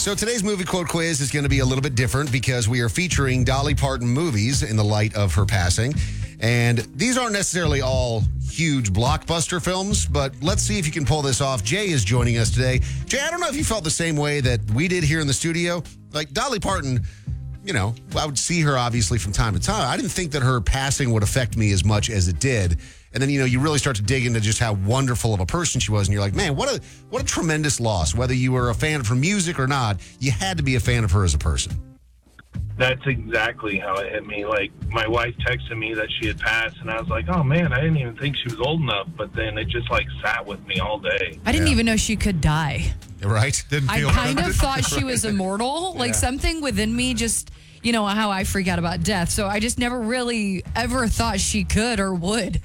So today's movie quote quiz is going to be a little bit different because we are featuring Dolly Parton movies in the light of her passing. And these aren't necessarily all huge blockbuster films, but let's see if you can pull this off. Jay is joining us today. Jay, I don't know if you felt the same way that we did here in the studio. Like Dolly Parton, you know, I would see her obviously from time to time. I didn't think that her passing would affect me as much as it did. And then, you know, you really start to dig into just how wonderful of a person she was. And you're like, man, what a tremendous loss. Whether you were a fan of her music or not, you had to be a fan of her as a person. That's exactly how it hit me. Like, my wife texted me that she had passed, and I was like, oh, man, I didn't even think she was old enough. But then it just, like, sat with me all day. I didn't even know she could die. Right? Didn't I feel kind of thought she was immortal. Like, something within me just, you know, how I freak out about death. So I just never really ever thought she could or would.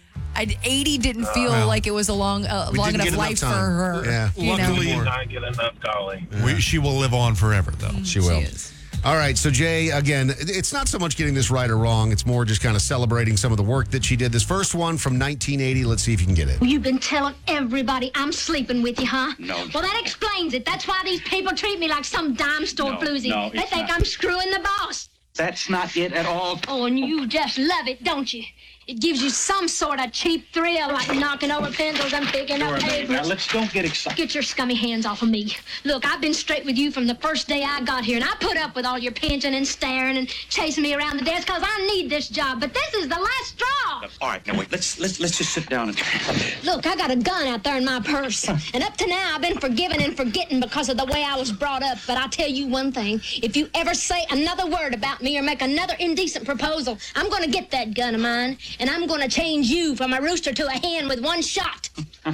80 didn't feel like it was a long enough life for her. Yeah. Luckily, I did not get enough Dolly. she will live on forever, though. She will. She is. All right, so Jay, again, it's not so much getting this right or wrong. It's more just kind of celebrating some of the work that she did. This first one from 1980, let's see if you can get it. Well, you've been telling everybody I'm sleeping with you, huh? No. Well, that explains it. That's why these people treat me like some dime store floozy. No, they it's think not. I'm screwing the boss. That's not it at all. Oh, and you just love it, don't you? It gives you some sort of cheap thrill, like knocking over pencils and picking up Now, papers. don't get excited. Get your scummy hands off of me. Look, I've been straight with you from the first day I got here, and I put up with all your pinching and staring and chasing me around the desk because I need this job. But this is the last straw. All right, now wait. Let's just sit down and. Look, I got a gun out there in my purse. And up to now, I've been forgiving and forgetting because of the way I was brought up. But I'll tell you one thing. If you ever say another word about me or make another indecent proposal, I'm going to get that gun of mine, and I'm going to change you from a rooster to a hen with one shot.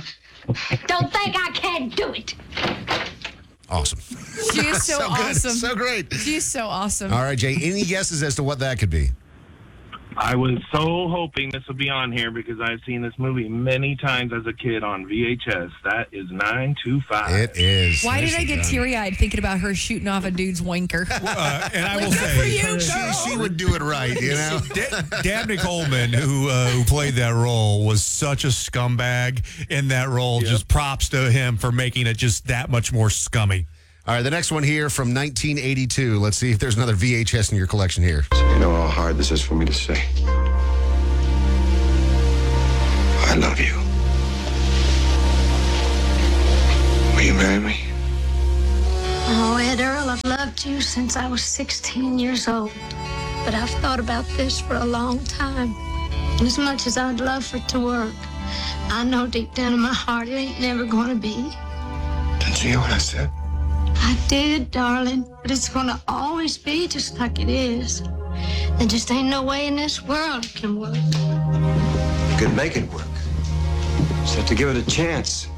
Don't think I can't do it. Awesome. She is so, So good. awesome. So great. She is so awesome. All right, Jay, any guesses as to what that could be? I was so hoping this would be on here because I've seen this movie many times as a kid on VHS. That is 925. It is. Why did I get Nicely teary-eyed thinking about her shooting off a dude's wanker? And I will Good for say, you, girl. done. She would do it right, you know? Dabney Coleman, who played that role, was such a scumbag in that role. Yep. Just props to him for making it just that much more scummy. All right, the next one here from 1982. Let's see if there's another VHS in your collection here. You know how hard this is for me to say. I love you. Will you marry me? Oh, Ed Earl, I've loved you since I was 16 years old. But I've thought about this for a long time. And as much as I'd love for it to work, I know deep down in my heart it ain't never going to be. Didn't you hear what I said? I did, darling, but it's going to always be just like it is. There just ain't no way in this world it can work. You could make it work. Just have to give it a chance.